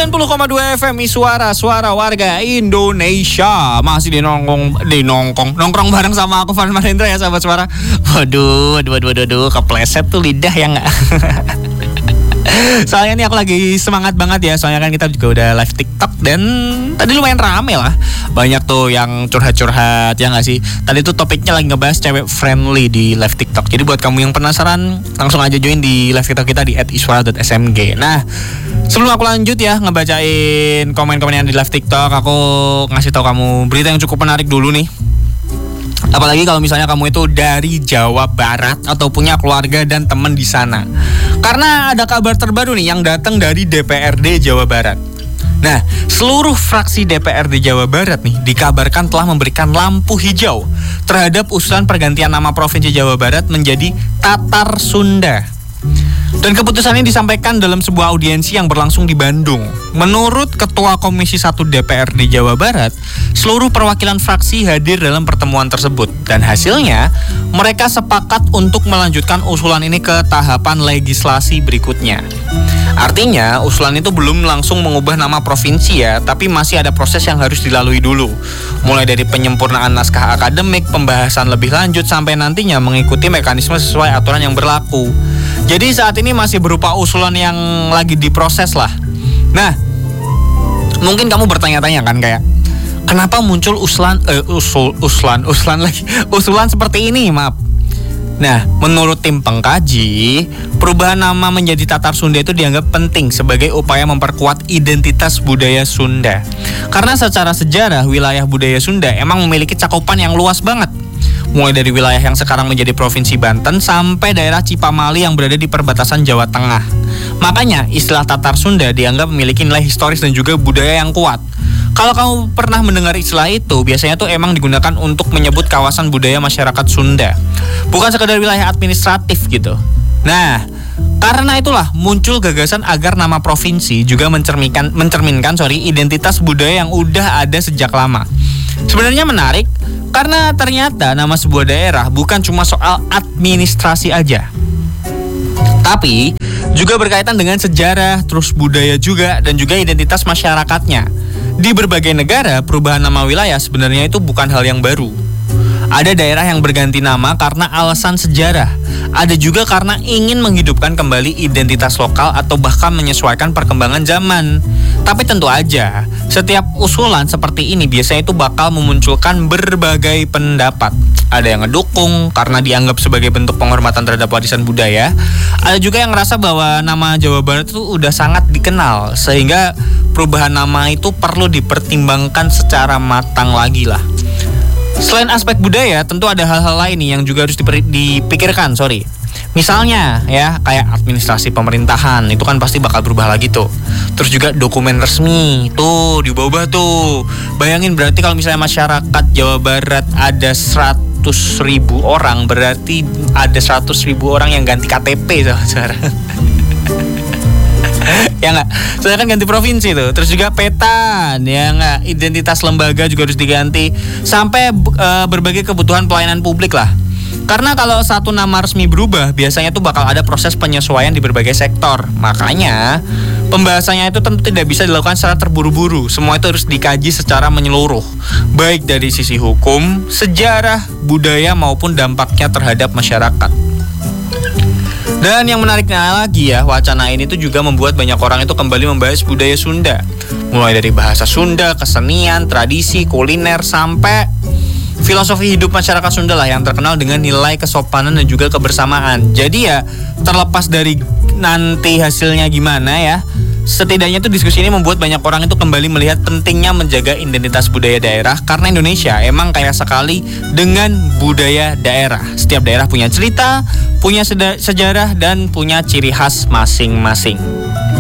90,2 FM Suara warga Indonesia. Masih nongkrong bareng sama aku Van Mahendra ya sahabat suara. Waduh, kepleset tuh lidah ya nggak? Soalnya nih aku lagi semangat banget ya. Soalnya kan kita juga udah live TikTok dan tadi lumayan rame lah. Banyak tuh yang curhat-curhat ya nggak sih. Tadi tuh topiknya lagi ngebahas cewek friendly di live TikTok. Jadi buat kamu yang penasaran, langsung aja join di live TikTok kita di @iswara.smg. Nah, sebelum aku lanjut ya ngebacain komen-komen yang di live TikTok, aku ngasih tahu kamu berita yang cukup menarik dulu nih. Apalagi kalau misalnya kamu itu dari Jawa Barat atau punya keluarga dan teman di sana. Karena ada kabar terbaru nih yang datang dari DPRD Jawa Barat. Nah, seluruh fraksi DPRD Jawa Barat nih dikabarkan telah memberikan lampu hijau terhadap usulan pergantian nama Provinsi Jawa Barat menjadi Tatar Sunda. Dan keputusan ini disampaikan dalam sebuah audiensi yang berlangsung di Bandung. Menurut Ketua Komisi 1 DPRD Jawa Barat, seluruh perwakilan fraksi hadir dalam pertemuan tersebut. Dan hasilnya, mereka sepakat untuk melanjutkan usulan ini ke tahapan legislasi berikutnya. Artinya, usulan itu belum langsung mengubah nama provinsi ya, tapi masih ada proses yang harus dilalui dulu. Mulai dari penyempurnaan naskah akademik, pembahasan lebih lanjut, sampai nantinya mengikuti mekanisme sesuai aturan yang berlaku. Jadi saat ini masih berupa usulan yang lagi diproses lah. Nah, mungkin kamu bertanya-tanya kan kayak, kenapa muncul usulan seperti ini, maaf. Nah, menurut tim pengkaji, perubahan nama menjadi Tatar Sunda itu dianggap penting sebagai upaya memperkuat identitas budaya Sunda. Karena secara sejarah, wilayah budaya Sunda emang memiliki cakupan yang luas banget. Mulai dari wilayah yang sekarang menjadi Provinsi Banten sampai daerah Cipamali yang berada di perbatasan Jawa Tengah. Makanya istilah Tatar Sunda dianggap memiliki nilai historis dan juga budaya yang kuat. Kalau kamu pernah mendengar istilah itu, biasanya tuh emang digunakan untuk menyebut kawasan budaya masyarakat Sunda, bukan sekedar wilayah administratif gitu. Nah, karena itulah muncul gagasan agar nama provinsi juga mencerminkan identitas budaya yang udah ada sejak lama. Sebenarnya menarik karena ternyata nama sebuah daerah bukan cuma soal administrasi aja, tapi juga berkaitan dengan sejarah, terus budaya juga, dan juga identitas masyarakatnya. Di berbagai negara, perubahan nama wilayah sebenarnya itu bukan hal yang baru. Ada daerah yang berganti nama karena alasan sejarah. Ada juga karena ingin menghidupkan kembali identitas lokal atau bahkan menyesuaikan perkembangan zaman. Tapi tentu aja, setiap usulan seperti ini biasanya itu bakal memunculkan berbagai pendapat. Ada yang ngedukung karena dianggap sebagai bentuk penghormatan terhadap warisan budaya. Ada juga yang ngerasa bahwa nama Jawa Barat itu udah sangat dikenal, sehingga perubahan nama itu perlu dipertimbangkan secara matang lagi lah. Selain aspek budaya, tentu ada hal-hal lain nih yang juga harus dipikirkan. Misalnya ya, kayak administrasi pemerintahan, itu kan pasti bakal berubah lagi tuh. Terus juga dokumen resmi, tuh diubah tuh. Bayangin berarti kalau misalnya masyarakat Jawa Barat ada 100.000 orang, berarti ada 100.000 orang yang ganti KTP saudara. Ya nggak, soalnya kan ganti provinsi tuh. Terus juga peta, ya nggak, identitas lembaga juga harus diganti, sampai berbagai kebutuhan pelayanan publik lah. Karena kalau satu nama resmi berubah, biasanya tuh bakal ada proses penyesuaian di berbagai sektor. Makanya pembahasannya itu tentu tidak bisa dilakukan secara terburu-buru. Semua itu harus dikaji secara menyeluruh, baik dari sisi hukum, sejarah, budaya maupun dampaknya terhadap masyarakat. Dan yang menariknya lagi ya, wacana ini tuh juga membuat banyak orang itu kembali membahas budaya Sunda. Mulai dari bahasa Sunda, kesenian, tradisi, kuliner, sampai filosofi hidup masyarakat Sunda lah yang terkenal dengan nilai kesopanan dan juga kebersamaan. Jadi ya, terlepas dari nanti hasilnya gimana ya, setidaknya tuh diskusi ini membuat banyak orang itu kembali melihat pentingnya menjaga identitas budaya daerah. Karena Indonesia emang kaya sekali dengan budaya daerah. Setiap daerah punya cerita, punya sejarah, dan punya ciri khas masing-masing.